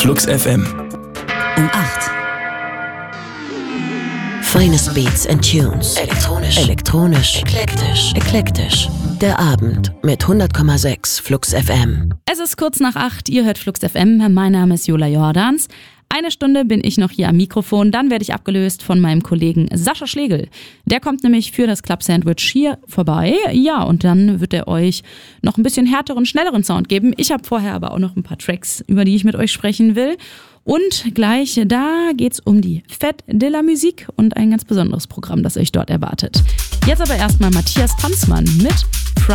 Flux FM. Um 8. Finest Beats and Tunes. Elektronisch. Eklektisch. Der Abend mit 100,6 Flux FM. Es ist kurz nach 8, ihr hört Flux FM. Mein Name ist Jola Jordans. Eine Stunde bin ich noch hier am Mikrofon, dann werde ich abgelöst von meinem Kollegen Sascha Schlegel. Der kommt nämlich für das Club Sandwich hier vorbei. Ja, und dann wird er euch noch ein bisschen härteren, schnelleren Sound geben. Ich habe vorher aber auch noch ein paar Tracks, über die ich mit euch sprechen will. Und gleich da geht's um die Fête de la Musique und ein ganz besonderes Programm, das euch dort erwartet. Jetzt aber erstmal Matthias Tanzmann mit